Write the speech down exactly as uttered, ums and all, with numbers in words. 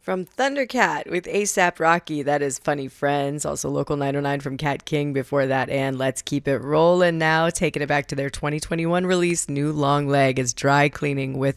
From Thundercat with ASAP Rocky, that is Funny Friends. Also, Local nine oh nine from Cat King before that, and Let's Keep It Rollin' now, taking it back to their twenty twenty-one release, New Long Leg is Dry Cleaning with